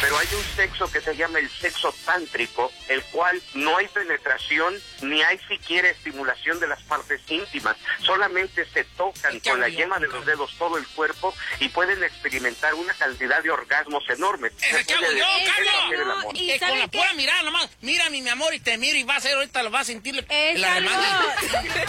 pero hay un sexo que se llama el sexo tántrico, el cual no hay penetración ni hay siquiera estimulación de las partes íntimas, solamente se tocan con la yema de los dedos todo el cuerpo y pueden experimentar una cantidad de orgasmos enormes. ¿Qué hago yo, Carlos? Con la pura mirada nomás, mírame mi amor y te miro y vas a ver, ahorita lo vas a sentir la demanda.